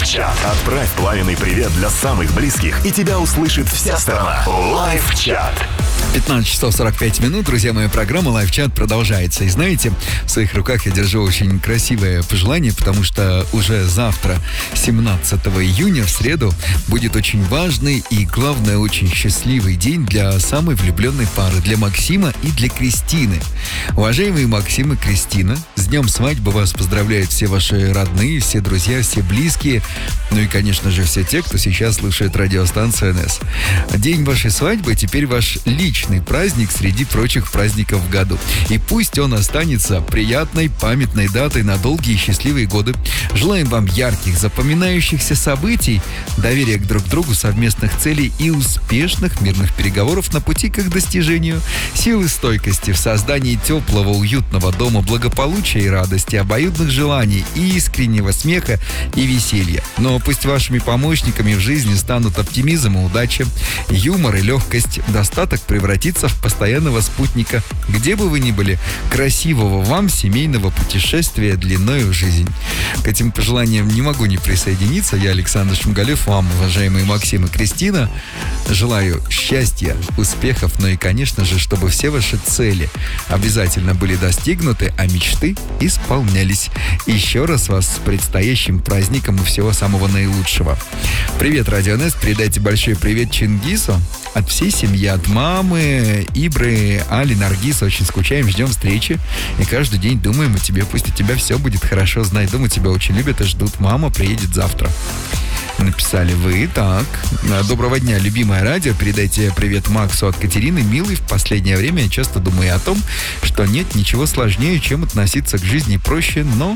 Лайв-чат. Отправь пламенный привет для самых близких, и тебя услышит вся страна. Лайв-чат. 15 часов 45 минут, друзья, моя программа «Лайв-чат» продолжается. И знаете, в своих руках я держу очень красивое пожелание, потому что уже завтра, 17 июня, в среду, будет очень важный и, главное, очень счастливый день для самой влюбленной пары, для Максима и для Кристины. Уважаемые Максим и Кристина, с днем свадьбы вас поздравляют все ваши родные, все друзья, все близкие, ну и, конечно же, все те, кто сейчас слушает радиостанцию НС. День вашей свадьбы теперь ваш личный праздник среди прочих праздников в году. И пусть он останется приятной, памятной датой на долгие и счастливые годы. Желаем вам ярких, запоминающихся событий, доверия к друг другу, совместных целей и успешных мирных переговоров на пути к их достижению, силы стойкости в создании теплого, уютного дома, благополучия и радости, обоюдных желаний и искреннего смеха и веселья. Но пусть вашими помощниками в жизни станут оптимизм и удача, юмор и легкость, достаток превратится в постоянного спутника, где бы вы ни были, красивого вам семейного путешествия длиною в жизнь. К этим пожеланиям не могу не присоединиться. Я, Александр Шмгалев, вам, уважаемые Максим и Кристина, желаю счастья, успехов, ну и, конечно же, чтобы все ваши цели обязательно были достигнуты, а мечты исполнялись. Еще раз вас с предстоящим праздником и всего самого наилучшего. Привет, Радио НС, передайте большой привет Чингису от всей семьи, от мамы, Ибры, Али, Наргиса. Очень скучаем, ждем встречи. И каждый день думаем о тебе. Пусть у тебя все будет хорошо. Знай, дома тебя очень любят и ждут. Мама приедет завтра. Написали вы. Так. Доброго дня, любимое радио. Передайте привет Максу от Катерины. Милый, в последнее время я часто думаю о том, что нет ничего сложнее, чем относиться к жизни проще, но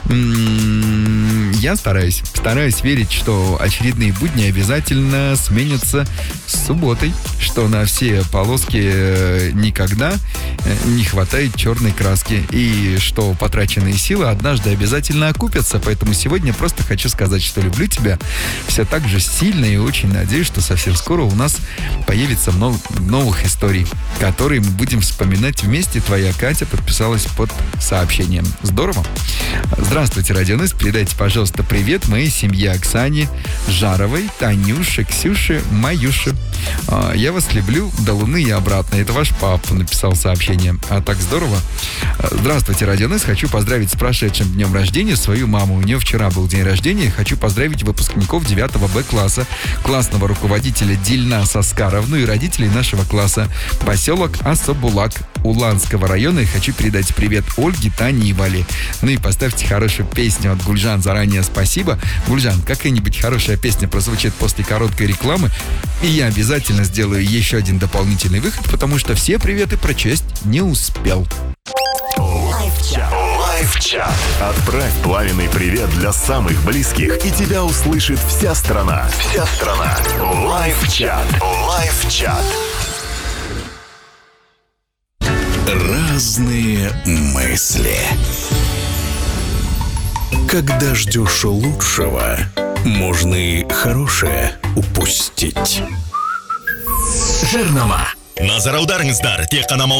я стараюсь верить, что очередные будни обязательно сменятся субботой, что на все полоски никогда не хватает черной краски, и что потраченные силы однажды обязательно окупятся. Поэтому сегодня просто хочу сказать, что люблю тебя все так же сильно и очень надеюсь, что совсем скоро у нас появится новых историй, которые мы будем вспоминать вместе. Твоя Катя подписалась под сообщением. Здорово. Здравствуйте, Радио НС. Передайте, пожалуйста, привет моей семье Оксане, Жаровой, Танюше, Ксюше, Маюше. Я вас люблю до Луны и обратно. Это ваш папа написал сообщение. А так здорово. Здравствуйте, Радио НС. Хочу поздравить с прошедшим днем рождения свою маму. У нее вчера был день рождения. Хочу поздравить выпускников 9 Б класса, классного руководителя Дильнас Аскаровну и родителей нашего класса. Поселок Асабулак Уланского района. И хочу передать привет Ольге, Тане и Вале. Ну и поставьте хорошую песню от Гульжан. Заранее спасибо. Гульжан, какая-нибудь хорошая песня прозвучит после короткой рекламы, и я обязательно сделаю еще один дополнительный выход, потому что все приветы прочесть не успел. Лайв-чат. Отправь пламенный привет для самых близких, и тебя услышит вся страна. Вся страна. Лайв-чат. Лайв-чат. Разные мысли. Когда ждешь лучшего, можно и хорошее упустить. Жарнама. Назар аударыңыздар, тек қана